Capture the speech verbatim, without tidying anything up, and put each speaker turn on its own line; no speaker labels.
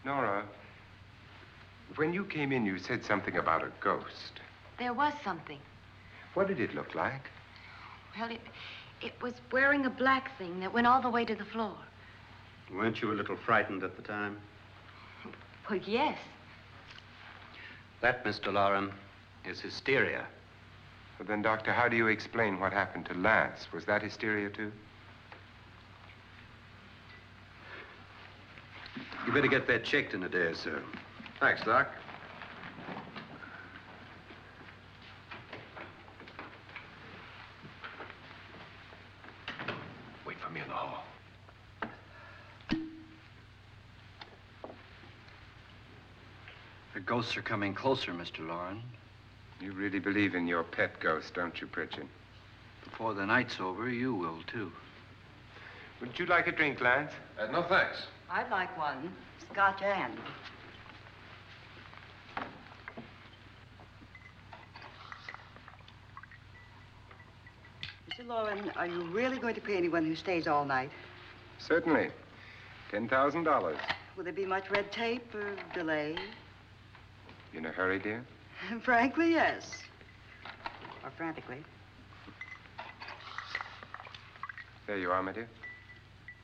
Nora, when you came in, you said something about a ghost.
There was something.
What did it look like?
Well, it, it was wearing a black thing that went all the way to the floor.
Weren't you a little frightened at the time?
Well, yes.
That, Mister Loren, is hysteria.
Well, then, Doctor, how do you explain what happened to Lance? Was that hysteria, too?
You better get that checked in a day or so.
Thanks, Doc.
Wait for me in the hall.
The ghosts are coming closer, Mister Loren.
You really believe in your pet ghost, don't you, Pritchard?
Before the night's over, you will, too.
Would you like a drink, Lance?
Uh, no, thanks.
I'd like one. Scotch and. Mister Loren, are you really going to pay anyone who stays all night?
Certainly. ten thousand dollars.
Will there be much red tape or delay?
You in a hurry, dear?
Frankly, yes. Or frantically.
There you are, my dear.